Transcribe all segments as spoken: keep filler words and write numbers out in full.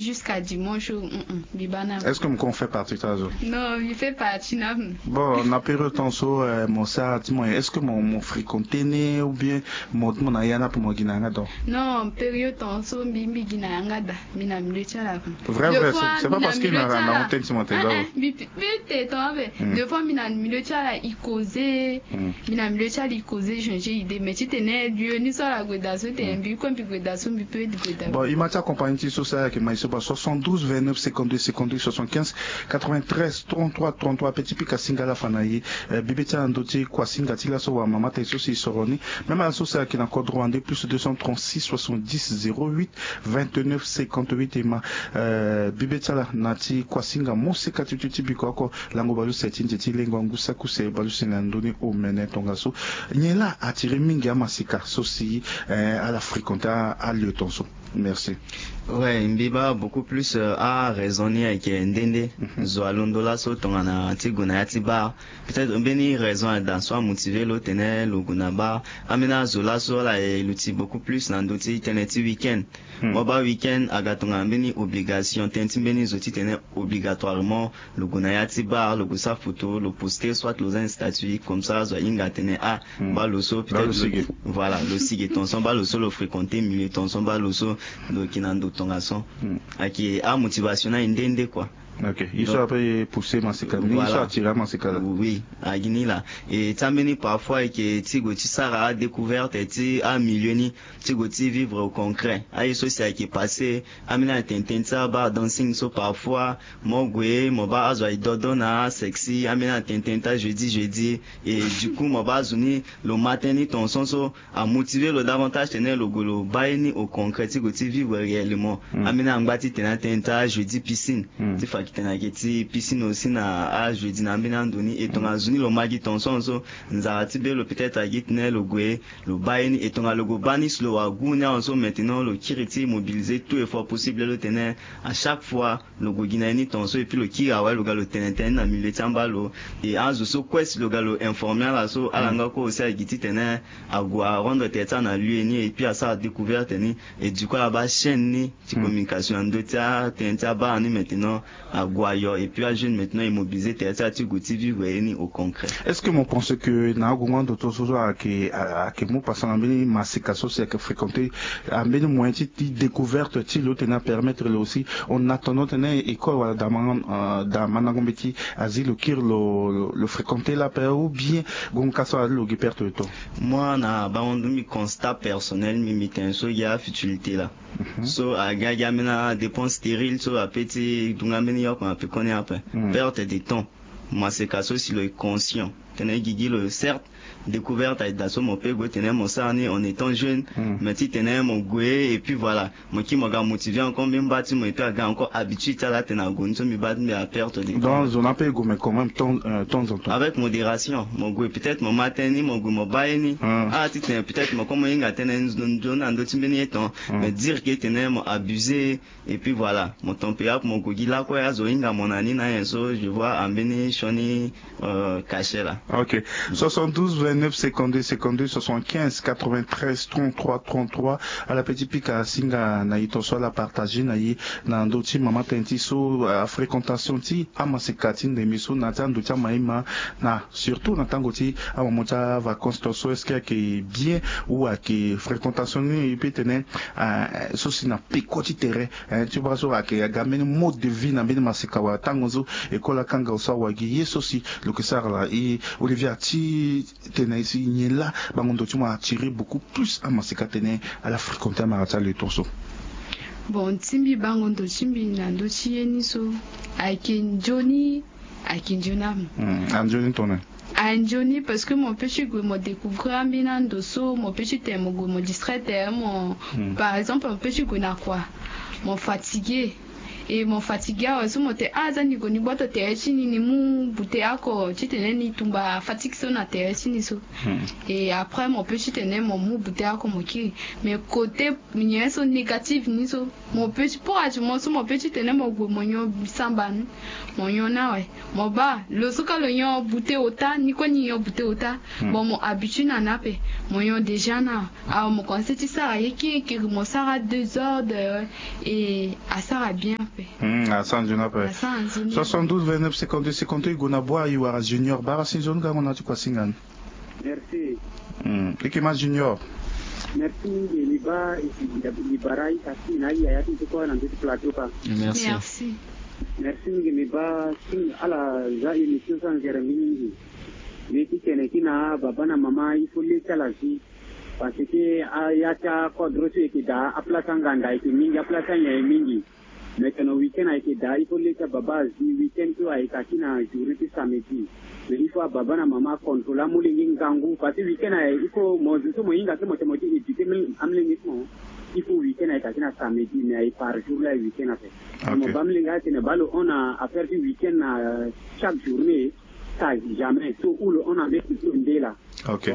jusqu'à dimanche. Est-ce que mon fait partie de ça? Non, il fait partie. Bon, on a période en so, mon ça, est-ce que mon mon fréquenté né ou bien mon mon ayana pour mon guinangado? Non, période en so, bimbi guinangada, mina mluchala. Vrai, vrai, c'est pas parce qu'il n'a rien à monter sur mon téléphone. Deux fois, mina mluchala, il causait, mina mluchala, il causait, changer idée, mais tu tenais, Dieu, ni ça la godasson, t'es un but, comme tu godasson, tu peux être bon, il m'a accompagné sur ça, qui m'a dit soixante-douze, vingt-neuf, cinquante-deux, cinquante-deux, soixante-quinze, quatre-vingt-treize, trente-trois, trente-trois, petit pic à Singala Fanaï, Bibeta Andoti, Kwasinga, Tilaso, Mama, Tessosi, Soroni, même à Sosa qui n'a encore droit en plus deux cent trente-six, soixante-dix, zéro huit, vingt-neuf, cinquante-huit, et ma, Bibeta Nati, Kwasinga, Mose, Katututi, Biko, Lango Balu, Setin, Titi, Lengangu, Sakuse, Balu, Sinandoni, Omene, Tongaso, Niela, attiré Minga, Masika, Sosi, à la fréquenta, à Lyotonso. Merci. Ouais, Mbiba beaucoup plus euh, a raisonné avec Ndende, Zoalondola so tongana tiguna tiba. Peut-être mbeni raison dans soit motivé lo tenait lo gunaba. Amena zola so la lutti beaucoup plus dans d'autres teneti week-end. Moba week-end agatonga mbeni obligation tenti mbeni zoti tenait obligatoirement le gunaya tiba, le gusa photo, le poster soit le statut comme ça zo inga tenait a ba lo so peut-être voilà le sigue ton son ba lo so le fréquenter milieu ton son ba lo so le kinando tongason qui a motivation à Ndende quoi. Ok, il soit après poussé dans ces cas, il soit attiré dans ces cas. Oui, à Guinée là. Et tambeni parfois que Tigoti Sara a découvert et ti a millioni Tigoti vivre au concret. Aïe so c'est qui passé, amina tententa ba dancing so parfois, mogwe, moba azwa dodona sexy, amina tententa jeudi jeudi et du coup moba zuni le matin ni ton son so a motiver le davantage tenir le golo baini au concret Tigoti vivre réellement. Amina ngati tenta jeudi piscine. Tenageti piscine aussi na a jeudi na mbina ndoni et tonga zuni lo magi ton sonso nzarati be lo peut-être agitne lo gwe lo baini et tonga lo go banis lo aguna onso maintenant lo kiriti mobiliser tout effort possible le tener à chaque fois lo go ginani tonso et puis lo kira wa lo galo tenenten na milieu tamba lo et azu so quest lo galo informer la so alanga ko aussi agiti tener agwa rendre tête na lui ni et puis à sa découverte ni et du coup la ba chaîne ni communication de ta tenta ba ni maintenant à Guayo et puis à jeune maintenant immobilisé théâtre Tigoti vivre au concret. Est-ce que mon pense que na goumand d'autres choses à que à que mon passant en béni massikaso c'est que fréquenter en béni moins de découverte ti l'autre na permettre aussi on attend tenir école dans man dans managombeti asile qui le le fréquenter la paix ou bien gon kaso le perte de temps. Moi na ba on mi constat personnel mi mitin so ya futilité là. So à gaga mena dépense stérile so à petit dunga meni yo qu'on peut connaître après perte de temps moi c'est casso si le conscient tenez gigi le certes découverte à dasso mon père tenait mon sarni en étant jeune mais tu tenais mon goué et puis voilà moi qui m'a motivé encore même bâti moi et puis encore habitué à la tenir gonzo mi bat mais à perte de temps dans on appelle go mais quand même temps temps en temps avec modération mon goué peut-être mon matin ni mon goué mon baini ah tu tenais peut-être moi comme il a tenait une zone en d'autres minutes mais dire que tenait mon abusé et puis voilà mon température mon gogi là quoi ya zoinga mon ani na so je vois en béni choni caché là. Ok. soixante-douze, vingt-neuf, cinquante-deux, cinquante-deux, soixante-quinze, quatre-vingt-treize, trente-trois, trente-trois. À la petite pique à Singa, na ito so la partager na yi na ndoti mama tenti so à fréquentation ti amasekatine de miso na tando tia maima na surtout na tango ti à momota vacances to so est-ce que bien ou à que fréquentation ni peut tenir so si na pekoti terrain tu vois so à que gamene mode de vie na bini masekawa tango zo école kanga so wagi yeso si le que ça là et Olivier Ati tenait ici il est là bangondo tu m'as attiré beaucoup plus à maseka tenait à la fréquenter marata le torso. Bon timbi bangondo timbi nando chieni so aikin Johnny aikin Jonam Anjoni tourne Anjoni parce que mon petit goût me découvrir bien dosso mon petit thème goût me distrait mon par exemple un petit goût na quoi mon fatigué et mon fatigué aussi mon te aza ni goni boto te chini ni mu bute ako chitene ni tumba fatigue so na te chini so et après mon peu chitene mon mu bute ako mo ki mais côté mien so négatif ni so mon peu pour aju mon so mon peu chitene mo go mo nyo bisamba mo nyo na we mo ba lo so ka lo nyo bute ota ni ko ni yo bute ota bon mon habitude na nape mo nyo déjà na a mo consenti ça yeki ki mo sara deux heures de et à ça bien fait. Hmm, à ça on appelle. soixante-douze vingt-neuf cinquante-deux cinquante-deux Igona Boa Iwara Junior Bara Sinzon ga on a tu quoi singan. Merci. Hmm, Ikema Junior. Merci Liba Libarai kasi na ya tu ko na petit plateau pa. Merci. Merci. Merci Liba sing ala za émission sans Jérémy. Mais qui kene kina baba na mama il faut les calazi. Parce que ayacha kodrosu ekida aplasa nganda iki mingi aplasa nya mingi maintenant weekend ekida il faut les baba zi weekend to aika kina journée ti samedi mais il faut baba na mama contrôler mulingi ngangu parce que weekend il faut mozu so moinga so mote mote éduquer amlingi mo il faut weekend aika kina samedi mais par jour là weekend après mo bamlinga kina balo on a à faire du weekend chaque journée ça jamais tout où on a met tout là. Ok.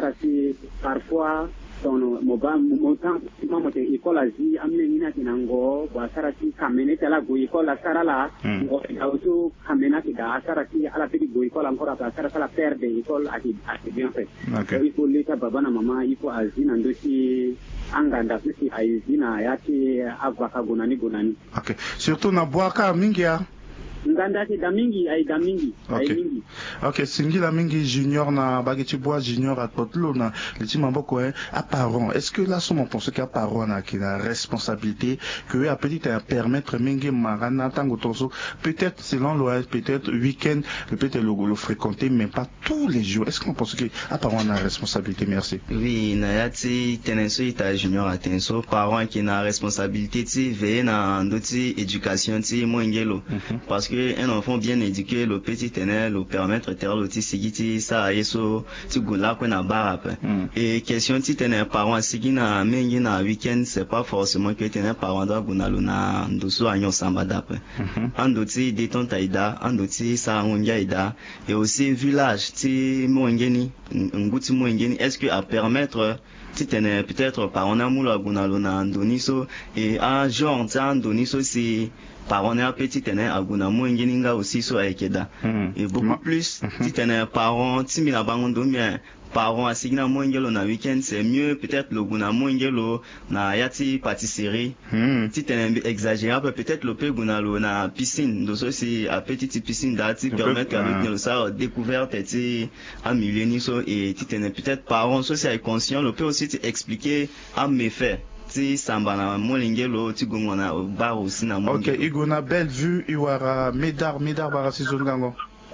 Parfois, ton mobile, mon temps, si maman te école asie, amener nina kinango, ou asarati kamene tela go école asara la, ou auto kamena kida asarati à la petite go école encore après asara la perte de école a assez bien fait. Ok. Il faut l'état baba na maman, il faut asie nandosi anganda plus asie na yati avaka gonani gonani. Ok. Surtout na boaka mingia. Nganda ke damingi ay damingi ay mingi. Ok, Singila Mingi Junior na bageti bois Junior à Potlo na liti mamboko hein apparent. Est-ce que là son pense que apparent na qui la responsabilité que a petit à permettre Mingi Marana tango tonso peut-être selon l'O S peut-être week-end peut-être le le fréquenter mais pas tous les jours. Est-ce qu'on pense que apparent na responsabilité? Merci. Oui, na yati tenenso ita Junior atenso parent qui na responsabilité ti veiller na ndoti éducation ti mwengelo parce que un enfant bien éduqué le petit tenel le permettre ter le ti sigiti ça yeso ti gola ko na barap et question ti tenel parent sigina mengi na week-end c'est pas forcément que tenel parent doit guna luna ndoso anyo samba d'après andoti détente aida andoti ça ongia aida et aussi village ti mwengeni nguti mwengeni est-ce que à permettre ti tenel peut-être parent amula guna luna ndoniso et un genre ta ndoniso si parents à petit tenait à guna mwingininga aussi so aikeda et beaucoup plus si tenait parents si mina bangondo mais parents à signa mwingelo na week-end c'est mieux peut-être le guna mwingelo na yati pâtisserie si tenait exagérable peut-être le pe guna lo na piscine donc aussi à petite piscine dati permettre avec le ça découverte et à millionnier so et si tenait peut-être parents so c'est conscient le peut aussi expliquer à mes faits. Sambana molingelo tigongona ba aussi na mo. OK, Igona belle vue Iwara Medar Medar bara sizongango.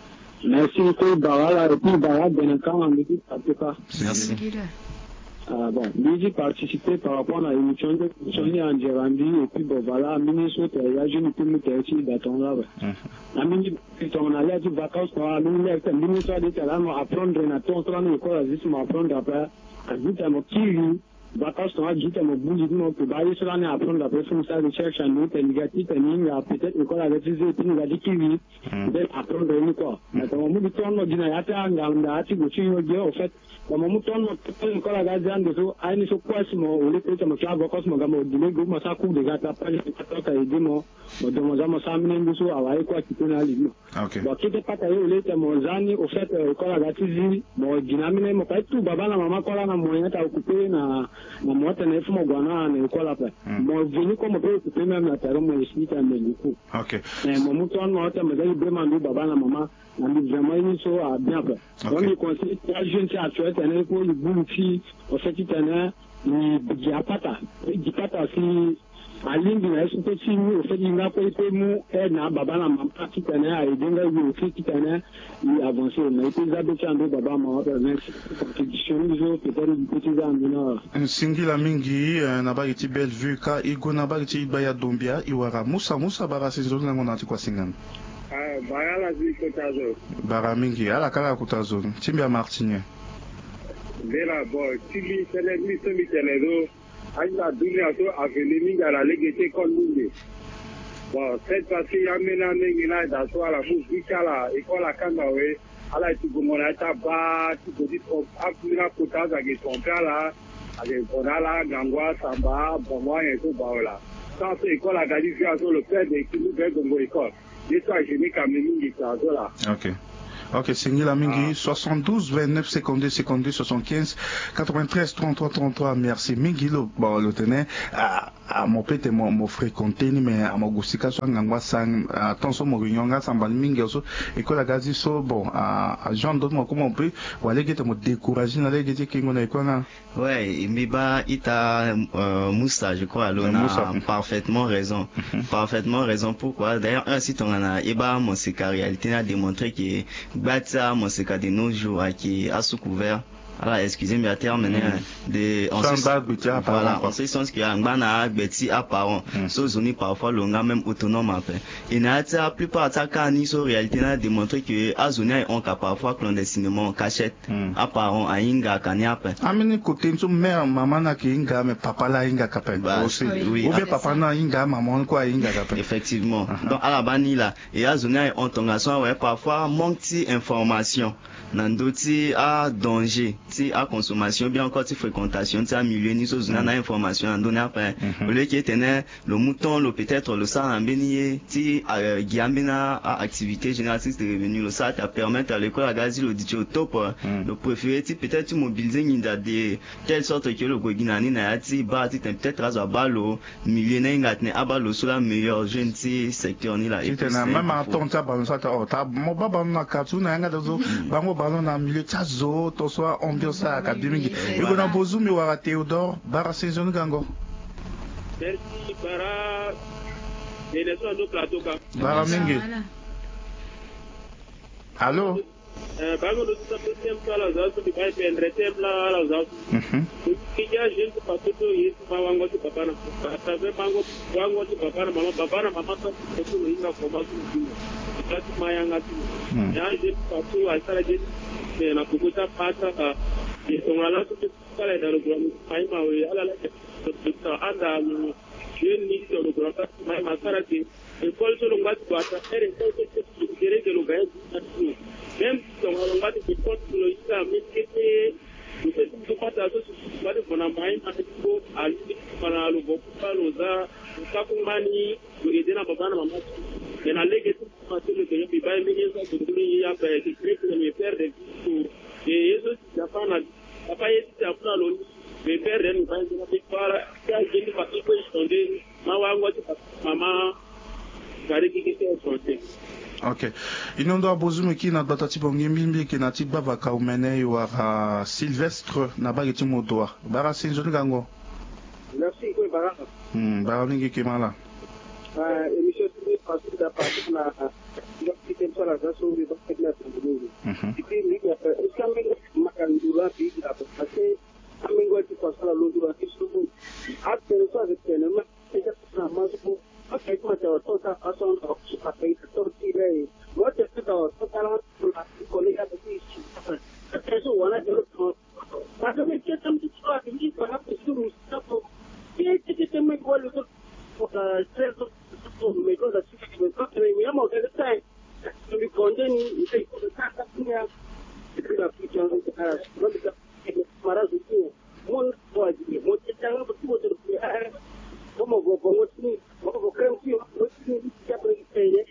Merci beaucoup Barala et puis Barala Benakan en petit en tout cas. Merci. Ah bon, j'ai participé par rapport à l'émission de Sonia en Gérandi et puis bon voilà, Minnesota, il y a jeune tout le monde ici d'attendre là. La mini on allait à des vacances pour aller à Minnesota de là apprendre na ton train de quoi juste m'apprendre après à juste à mon petit vacances sont ajoutés à mon bout du monde pour bailler cela n'est apprendre la personne ça recherche un autre négatif et ligne peut-être école avec des et puis nous a dit qu'il vit peut-être apprendre une quoi maintenant mon bout de temps on dit na yata nganda ati go chinyo je au fait au moment où on école à gazian de so ai ni so quoi si mon le peut me faire vacances mon gamo dile go ma sa coup de gata pas pas ka aider mo mo de mo zama sa mine nguso awai quoi qui peut na limo OK bon qui pas ka yo le te mo zani au fait école à gazizi mo dinamine mo pas tout baba na mama kola na moyen ta occuper na na mwata na ifuma gwana na école après mo venu comme peut occuper même la terre mo explique à mes beaucoup OK mais mo muto on mo ta me dai be mandu baba na mama na ndi vraiment ni so a bien après donc il conseille trois jeunes qui actuellement tene ko le bouti au fait tene ni diapata diapata si alingi na eso to si mu o fait inga ko ko mu e na baba na mama qui tene a idenga yo qui tene il avance mais puis ça de chando baba mama merci compétition zo peut-être petit zambina Singila Mingi na ba iti belle vue ka igo na ba iti baya dombia Iwara Musa Musa bara sizona ngona ati kwa singana ah bara zi kotazo bara Mingi ala kala kotazo Timbia Martinien Vera bo tili sele mi somi teledo aina dunia to aveni minga la legete konunde Bon, cette fois-ci, il y a maintenant une dans la musique, là, école à Kandawe, à la Tigomonata, Ba, Tigodi, Apuna, Kota, Zagetonka, là, avec Bonala, Gangwa, Samba, Bonwa, et tout, Baola. Sans école à Galicia, le père de Kinou, Gongo, école. J'espère que je n'ai qu'à me dire là. Ok. Ok, Singila Mingi, soixante-douze, vingt-neuf, cinquante-deux, cinquante-deux, soixante-quinze, quatre-vingt-treize, trente-trois, trente-trois, merci. Mingi, le, bon, le tenait, à, à mon pète, mon, mon fréquenté, mais à mon goussika, soit ngangwa sang, attention, mon réunion, sambal mingi, also, et que la gazi, so, bon, à, à Jean d'autres, comment on peut, ou aller guetter, me décourager, n'aller guetter, qui m'en a quoi, là? Ouais, Miba, Ita, euh, Moussa, je crois, alors, on a parfaitement raison. Parfaitement raison. Pourquoi? D'ailleurs, un site, on a, Eba, mon c'est qu'en réalité, a démontré que, Batia, mon c'est qu'à de nos jours, qui a sous couvert. Alors, excusez-moi, à terme, de, on se, voilà, on se sent qu'il y a un bana, bêtis apparent, so zoni parfois, l'on même autonome après. Et n'a la plupart de cas, ni sur réalité, n'a démontré que, à zoni, on a parfois clandestinement, cachette, apparent, à inga, kani après. Ah, mais côté, nous, mère, maman, n'a qu'inga, mais papa, là, inga, capé. Aussi. Oui. Ou bien papa, n'a inga, maman, quoi, inga, capé. Effectivement. Donc, à la bani, là, et à zoni, on a, ouais, parfois, manque d'information. Nandoti à danger, ti à consommation, bien encore ti fréquentation, ti à milieu ni chose na information en donner après. Au lieu qui était le mouton, le peut-être le sang en bénier, ti à guiambina à activité génératrice de revenus, le ça t'a permettre à l'école à gazi le dit au top, le préféré ti peut-être tu mobiliser ni de telle sorte que le goginani na ti ba ti peut-être à balo milieu na ngatne abalo sur la meilleure jeune ti secteur ni là. Et puis même à ton ta balance ta ta mo baba na katu na nga dozo bango balon na milieu tchazo to soit ambiance académique et qu'on a besoin de voir Théodore bara saison gango. Merci bara et les soins de plateau ka bara mingi. Allô euh bango de tout deuxième fois la zone de bail pendretem la la zone mhm qui a gente pas tout yi pa wango ti papa na ta ve bango wango ti papa na mama papa na mama ta tout le inga ko ba tu kati mayanga tu ya je pa tu alta je na kukuta pata et on a là tout ça là dans le grand mai ma oui ala la tout anda je ni dans le grand mai ma sarati et col sur le ngat pata ere ko ko gere de lo gaye même si on a ngat de compte le isa mais que c'est tout pata so pas de bona mai ma ko ali para lo bo pa lo za ka kumani lo edena baba na mama et na lege tout pata le que je vais me dire ça que il y a pas de créer de me faire des et eso ya pana papa yeti apuna lo me perdre ni ba ni para ya jeni pa ko isonde ma wango ti mama gari ki ki sonde. Ok. Inondo abozume ki na batati bongi mbimbi ki na ti baba ka umene yo a Sylvestre na ba ti modoa. Bara sinzo ngango. Merci ko baraka. Hmm, bara mingi ki mala. Ah, émission de passer da passer na qui tem sala da so vi bakit na tundungu. Ipi ni ya iskami makandura bi da passer amingo ti pasala lo dura ti so at pensa de tenema esa na maso okay ko ta to ta ason ko pa kai to ti le mo te ta to ta la ko le ya ti eso wana de lo paso me que tam ti so ni ko na ti su sta ko ti ti ti me ko lo to tres me cosa ci che mi amo che sai mi condeni mi sei come cazzo mia e la ficha non te cara non te che mara su tu mon poi mo te tanga per tu te eh come go go ti mo go creo che mo ti ya per il pene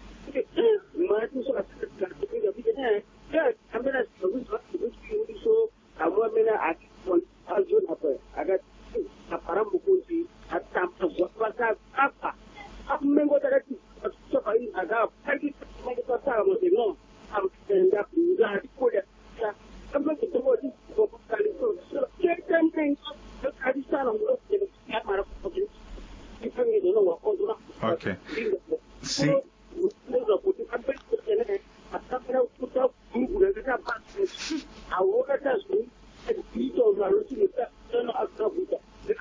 ma tu so la stessa che da vita eh ya camera so so so amo mena a con alzo na per aga a parambo così a tampo guarda apa mengo tarati so fa in aga pagi ma ko sa mo de no am tenda puga ko da am ko to mo di ko ka li so ke tem tem ko ka di sa no ko de ya mara ko de ki fangi de no ko do ok si no ko ti ka pe ko ne a ta pero ko ta ku de ka pa a wo ka ta su e to na ro ti ta no a ka bu ta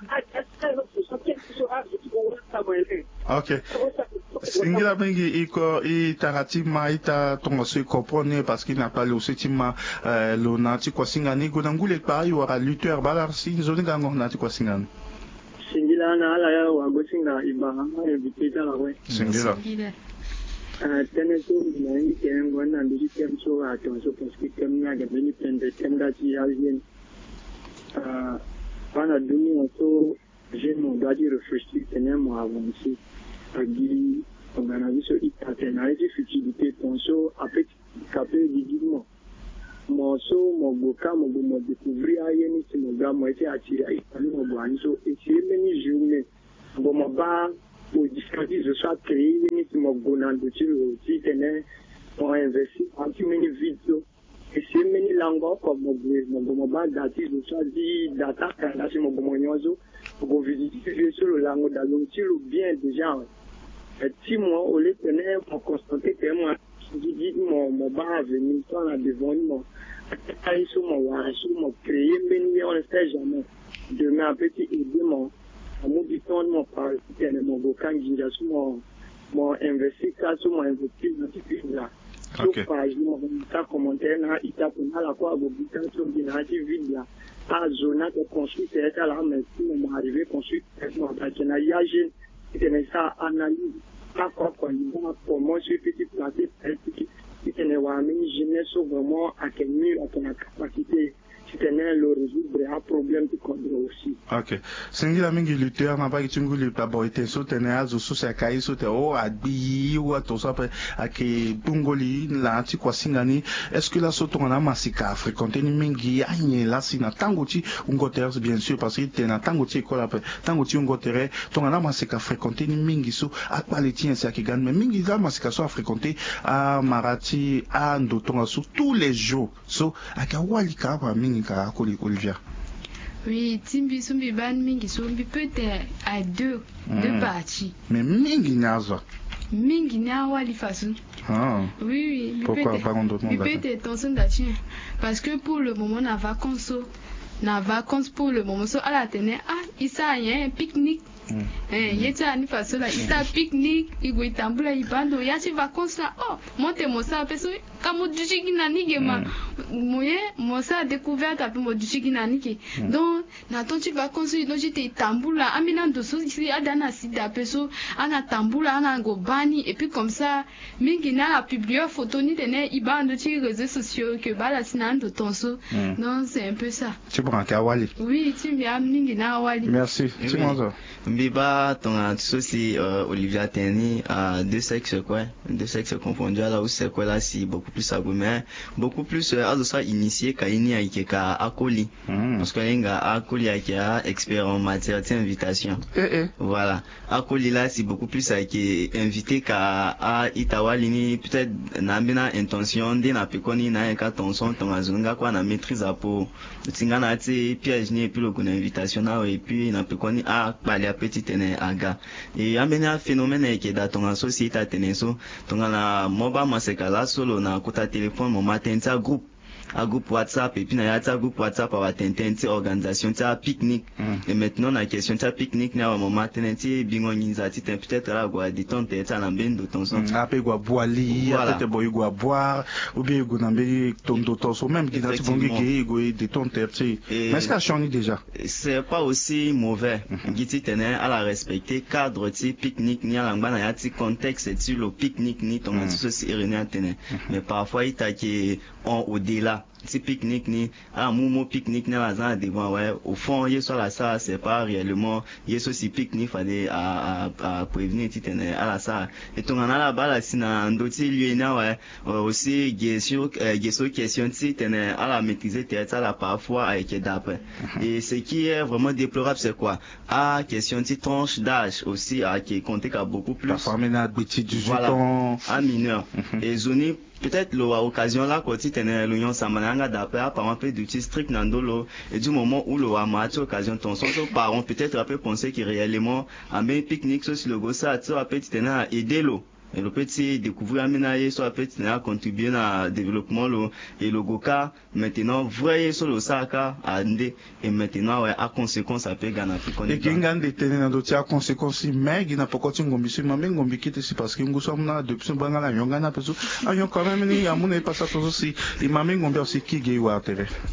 ok. Singila mingi iko i taratima ita tongo se comprendre parce qu'il n'a pas le setima lo nati kwa singani go nangule pa yo ra lutteur balar si zoni gango nati kwa singani. Singila Singila na ala ya wago singa iba ama invité la ouais. Singila. Euh teneso na ni kengo na ndi kemso atonso parce que kemnya ga beni pende tenda ci alien. Euh pana dunia so je mon gadi réfléchir tenemo avancer. Agi organisation itatena eti futilité tonso apet capé digimo. Moso mogoka mogo mo découvrir ayeni ti moga mo eti atiri ai mo bo anso eti meni journée bo mo ba o discuter je soit créé ni ti mogo na do ti o ti tene on investi anti meni vidéo et c'est meni lango ko mo bo mo ba dati je soit di data kan la ti mogo mo nyozo go visiter sur le lango da long ti bien déjà et ti mo o le tene pour constater que moi dit mon mon bas venir sur la devant moi ai sur mon wa sur mon créer mais on ne sait jamais demain petit aider mon mon du temps mon parle mon bocan ginja sur mon mon investi sur mon investi dans ce là sur page mon ta commentaire na ita pour la quoi vous butin sur dinati vide là à zone de construire c'est là mais si on arrivé construire mon ta na yage c'est ça analyse pas quoi quoi pour moi je suis petit placé si tu n'es pas jeunesse vraiment à quel mur à ton capacité si tu n'es le résoudre un problème tu connais aussi. Ok. Singila mingi lutteur n'a pas été nguli d'abord été so tenait à zo sa kai so te o abi ou à tout ça à que bungoli la ti kwa singani est-ce que la so ton na masika fréquenter ni mingi anye la sina tango ti ungoter bien sûr parce que tu na tango ti école après tango ti ungoter ton na masika fréquenter ni mingi so à qualité c'est qui gagne mais mingi la masika so fréquenter à marati à ndotonga so tous les jours so à ka wali ka ba mingi ka ko Olivia. Oui, Timbi Sumbi Ban Mingi Sumbi peut-être à deux, mmh. deux parties. Mais Mingi Naza. Mingi Nawa li façon. Ah. Oui, oui. Pourquoi pas en d'autres mots? Peut-être tension d'achat. Parce que pour le moment, na vacances, na vacances pour le moment, so à la télé, ah, il ça y a un pique-nique. Eh, yeta ni façon là, il t'a pique-nique, il go itambula ibando, ya ci vacances là. Oh, monte mo ça peso, kamo dushiki na nigema. Moye, mo ça découverte après mo dushiki na nike. Donc, na ton ci vacances, donc j'étais itambula, amina dosso ici adana sida peso, ana tambula, ana go bani et puis comme ça, mingi na la publier photo ni tene ibando ci réseaux sociaux que bala sinando tonso. Non, c'est un peu ça. Tu prends Kawali. Oui, tu m'as mingi na wali. Merci. Tu m'entends? Biba, ton associé euh, Olivia Teni a deux sexes quoi, deux sexes confondus là où c'est quoi là si beaucoup plus agumé, beaucoup plus à euh, ça initié kaini aike ka akoli, mm. parce que l'inga akoli aike a expert en matière d'invitation. Eh, eh. Voilà, akoli là c'est beaucoup plus aike invité ka a itawalini peut-être n'ambina intention de na pekoni na ka ton son ton azunga quoi na maîtrise à pour tingana ti piège ni et puis le coup d'invitation là et puis na pekoni a bali a petit tene aga et amene a phénomène qui da ton société a tene so ton na moba masekala solo na kuta téléphone mo matin ta groupe a groupe WhatsApp et puis na ya ta groupe WhatsApp a tentente organisation ta pique-nique mm. et maintenant la question ta pique-nique na mo matin ti bingo nyinza ti peut-être la gwa di ton tete na mbendo ton son a pe gwa boali a peut-être boy gwa boire ou bien go na mbe ton ton so même qui na ti bongi ki go de ton tete mais est-ce qu'a changé déjà c'est pas aussi mauvais giti tene à la respecter cadre ti pique-nique ni ala ngba na ya ti contexte ti le pique-nique ni ton so si réunion tene mais parfois il t'a qui on au-delà si pique-nique ni ah momo pique-nique na la zan devant ouais au fond il soit là ça c'est pas réellement il est aussi pique-nique fallait à à prévenir titene à la ça et ton en là bas là sina ndoti lui na ouais aussi gestion gestion question titene à la maîtriser tête là parfois avec d'après et ce qui est vraiment déplorable c'est quoi ah question ti tranche d'âge aussi à qui compter qu'à beaucoup plus la famille na dix-huit voilà, ans un mineur et zone peut-être l'occasion là quand tu tenais l'union samananga d'après apparemment peu d'outils strict nandolo et du moment où le amateur occasion ton son parents peut-être après penser que réellement un pique-nique sur le gossa tu as peut-être tenir aider l'eau et le petit découvrir aménager soit petit à contribuer à développement lo et le goka maintenant voyez sur le saka ande et maintenant ouais à conséquence ça peut gagner et qui gagne tenir dans d'autres conséquences mais il n'a pas continué ngombi sur même ngombi qui c'est parce que nous sommes là depuis banga la yonga na peso ayon quand même ni amune pas ça aussi il m'a mis ngombi aussi qui gay ou à télé